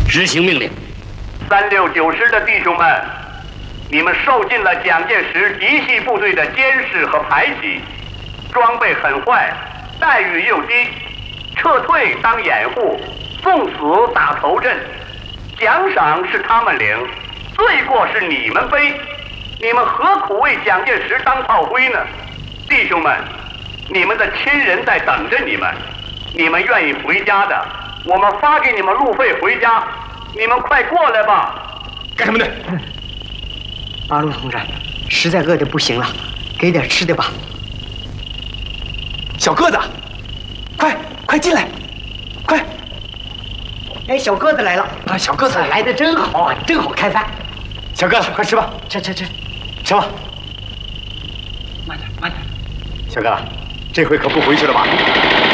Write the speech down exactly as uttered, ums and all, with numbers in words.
执行命令。 三六九师的弟兄们，你们受尽了蒋介石嫡系部队的监视和排挤，装备很坏，待遇又低，撤退当掩护，送死打头阵，奖赏是他们领，罪过是你们背，你们何苦为蒋介石当炮灰呢？弟兄们，你们的亲人在等着你们，你们愿意回家的，我们发给你们路费回家，你们快过来吧。 干什么的？ 八路同志，实在饿得不行了，给点吃的吧。 小个子，快快进来，快！ 哎，小个子来了啊！小个子来的真好，正好开饭。 小个子，快吃吧， 吃吃吃， 吃吧。慢点慢点。小个子，这回可不回去了吧？